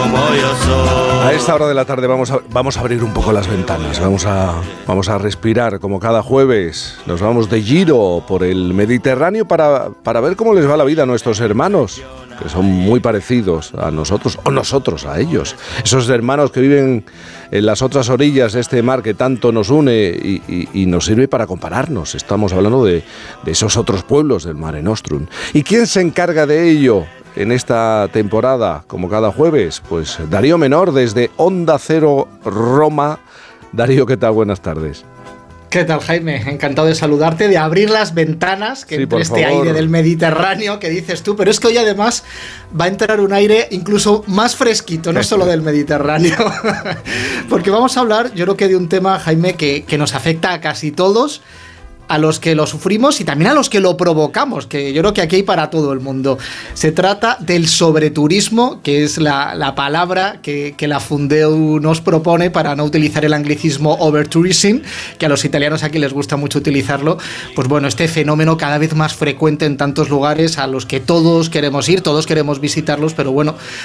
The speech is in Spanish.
como yo soy. A esta hora de la tarde vamos a abrir un poco las ventanas, vamos a respirar como cada jueves. Nos vamos de giro por el Mediterráneo para ver cómo les va la vida a nuestros hermanos, que son muy parecidos a nosotros, o nosotros a ellos. Esos hermanos que viven en las otras orillas de este mar que tanto nos une y nos sirve para compararnos. Estamos hablando de esos otros pueblos del Mare Nostrum. ¿Y quién se encarga de ello en esta temporada, como cada jueves? Pues Darío Menor, desde Onda Cero Roma. Darío, ¿qué tal? Buenas tardes. ¿Qué tal, Jaime? Encantado de saludarte, de abrir las ventanas, que entre este aire del Mediterráneo que dices tú, pero es que hoy además va a entrar un aire incluso más fresquito, no solo del Mediterráneo, porque vamos a hablar, yo creo que de un tema, Jaime, que nos afecta a casi todos, a los que lo sufrimos y también a los que lo provocamos, que yo creo que aquí hay para todo el mundo. Se trata del sobreturismo, que es la palabra que la Fundeu nos propone para no utilizar el anglicismo overtourism, que a los italianos aquí les gusta mucho utilizarlo. Pues bueno, este fenómeno cada vez más frecuente en tantos lugares a los que todos queremos ir, todos queremos visitarlos, pero bueno,